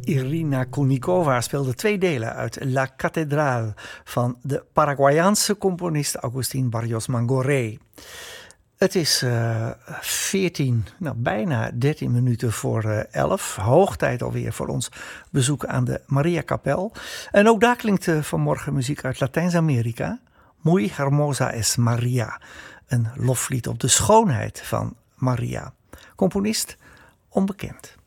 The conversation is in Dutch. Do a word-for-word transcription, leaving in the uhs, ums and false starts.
Irina Kunikova speelde twee delen uit La Cathédrale van de Paraguayaanse componist Agustín Barrios Mangoré. Het is uh, veertien, nou bijna dertien minuten voor uh, elf. Hoog tijd alweer voor ons bezoek aan de Mariakapel. En ook daar klinkt uh, vanmorgen muziek uit Latijns-Amerika. Muy hermosa es María. Een loflied op de schoonheid van Maria. Componist onbekend.